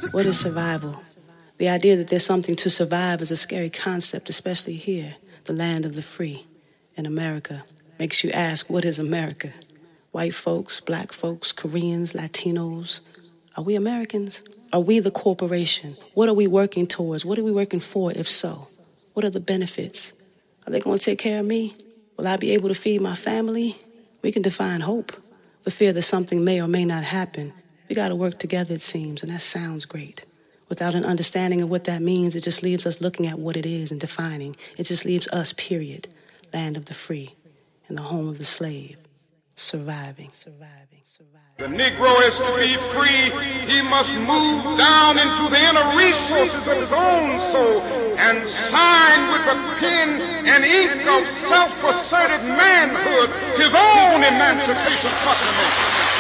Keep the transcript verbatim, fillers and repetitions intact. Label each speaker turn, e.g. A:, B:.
A: What is survival? The idea that there's something to survive is a scary concept, especially here, the land of the free, in America. Makes you ask, what is America? White folks, black folks, Koreans, Latinos. Are we Americans? Are we the corporation? What are we working towards? What are we working for, if so? What are the benefits? Are they going to take care of me? Will I be able to feed my family? We can define hope, but fear that something may or may not happen. We got to work together, it seems, and that sounds great. Without an understanding of what that means, it just leaves us looking at what it is and defining. It just leaves us, period, land of the free and the home of the slave, surviving, surviving, surviving.
B: The Negro is to be free. He must move down into the inner resources of his own soul and sign with the pen and ink of self-assertive manhood his own emancipation proclamation.